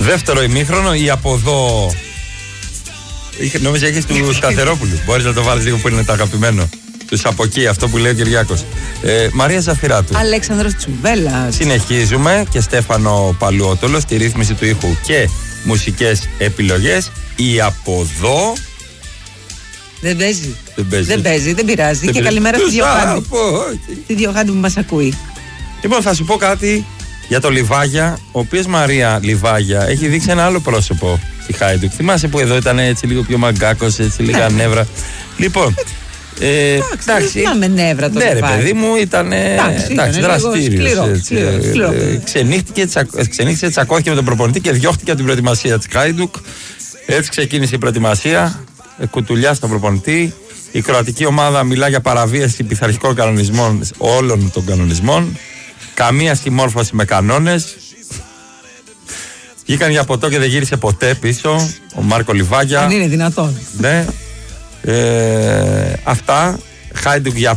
Δεύτερο ημίχρονο, η από εδώ. Νόμιζα έχεις του Σταθερόπουλου. Μπορείς να το βάλεις λίγο που είναι το αγαπημένο. Τους από εκεί, αυτό που λέει ο Κυριάκος. Μαρία Ζαφυράτου. Αλέξανδρος Τσουβέλλας. Συνεχίζουμε και Στέφανο Παλουότολο στη ρύθμιση του ήχου και μουσικές επιλογές. Η από εδώ. Δεν παίζει, δεν πειράζει. Και καλημέρα στη Διοχάντη. Τη Διοχάντη που μας ακούει. Λοιπόν, θα σου πω κάτι για το Λιβάγια, ο οποίος Μαρία Λιβάγια έχει δείξει ένα άλλο πρόσωπο στη Χάιντουκ. Θυμάσαι που εδώ ήταν έτσι λίγο πιο μαγκάκος, έτσι λίγα νεύρα. Λοιπόν. Εντάξει, δεν θυμάμαι νεύρα το ναι, ρε παιδί μου, ήταν δραστήριος. Ξενύχτηκε, τσακώθηκε με τον προπονητή και διώχτηκε από την προετοιμασία της Χάιντουκ. Έτσι ξεκίνησε η προετοιμασία. Κουτουλιά στον προπονητή. Η κροατική ομάδα μιλά για παραβίαση πειθαρχικών κανονισμών, όλων των κανονισμών. Καμία συμμόρφωση με κανόνες. Βγήκαν για ποτό και δεν γύρισε ποτέ πίσω ο Μάρκο Λιβάγια. Αν είναι δυνατόν. Ναι. Αυτά. Χάιντουκ για